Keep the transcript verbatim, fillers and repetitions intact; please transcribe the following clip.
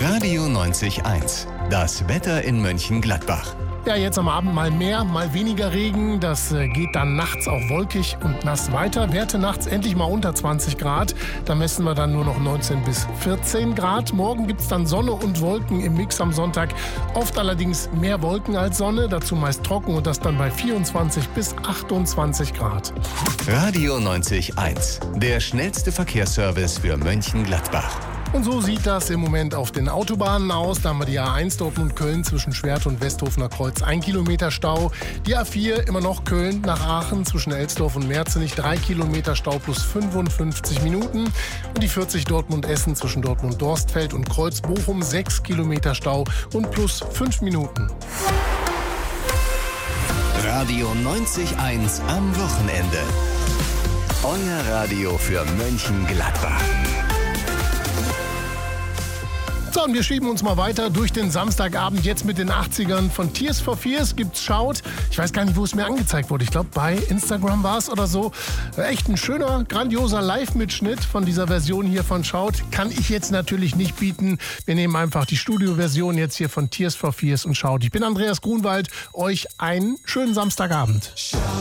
Radio neunzig eins. Das Wetter in Mönchengladbach. Ja, jetzt am Abend mal mehr, mal weniger Regen. Das äh, geht dann nachts auch wolkig und nass weiter. Werte nachts endlich mal unter zwanzig Grad. Da messen wir dann nur noch neunzehn bis vierzehn Grad. Morgen gibt es dann Sonne und Wolken im Mix am Sonntag. Oft allerdings mehr Wolken als Sonne. Dazu meist trocken und das dann bei vierundzwanzig bis achtundzwanzig Grad. Radio neunzig eins. Der schnellste Verkehrsservice für Mönchengladbach. Und so sieht das im Moment auf den Autobahnen aus. Da haben wir die A eins Dortmund-Köln zwischen Schwert und Westhofener Kreuz ein Kilometer Stau. Die A vier immer noch Köln nach Aachen zwischen Elsdorf und Merzenich drei Kilometer Stau plus fünfundfünfzig Minuten. Und die vierzig Dortmund-Essen zwischen Dortmund-Dorstfeld und Kreuz-Bochum sechs Kilometer Stau und plus fünf Minuten. Radio neunzig eins am Wochenende. Euer Radio für Mönchengladbach. So, und wir schieben uns mal weiter durch den Samstagabend. Jetzt mit den achtzigern von Tears for Fears gibt's Shout. Ich weiß gar nicht, wo es mir angezeigt wurde. Ich glaube, bei Instagram war es oder so. Echt ein schöner, grandioser Live-Mitschnitt von dieser Version hier von Shout. Kann ich jetzt natürlich nicht bieten. Wir nehmen einfach die Studio-Version jetzt hier von Tears for Fears und Shout. Ich bin Andreas Grunwald. Euch einen schönen Samstagabend.